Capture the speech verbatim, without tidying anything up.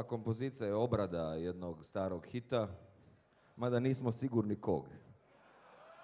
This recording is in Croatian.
ova kompozicija je obrada jednog starog hita, mada nismo sigurni kog.